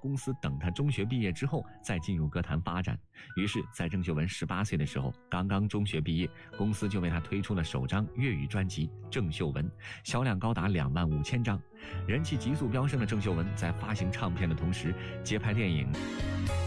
公司等他中学毕业之后再进入歌坛发展。于是在郑秀文18岁的时候，刚刚中学毕业，公司就为他推出了首张粤语专辑《郑秀文》，销量高达25000张。人气急速飙升的郑秀文在发行唱片的同时接拍电影。